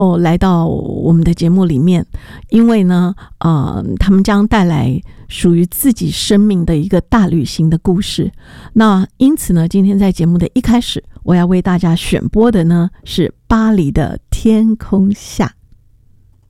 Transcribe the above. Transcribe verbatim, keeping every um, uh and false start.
哦，来到我们的节目里面，因为呢，呃，他们将带来属于自己生命的一个大旅行的故事。那因此呢，今天在节目的一开始，我要为大家选播的呢是巴黎的天空下。